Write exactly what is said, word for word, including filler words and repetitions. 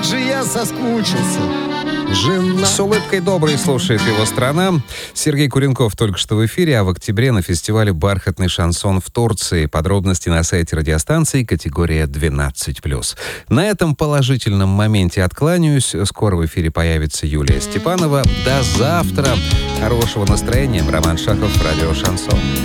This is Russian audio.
же я соскучился. Жена. С улыбкой доброй слушает его страна. Сергей Куренков только что в эфире, а в октябре на фестивале «Бархатный шансон» в Турции. Подробности на сайте радиостанции, категория двенадцать плюс. На этом положительном моменте откланяюсь. Скоро в эфире появится Юлия Степанова. До завтра. Хорошего настроения. Роман Шахов, радио «Шансон».